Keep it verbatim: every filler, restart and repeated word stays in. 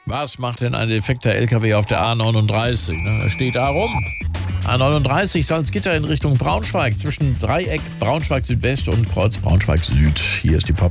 Was macht denn ein defekter L K W auf der A neununddreißig? Ne? Er steht da rum. A neununddreißig Salzgitter in Richtung Braunschweig zwischen Dreieck Braunschweig Südwest und Kreuz Braunschweig Süd. Hier ist die Pop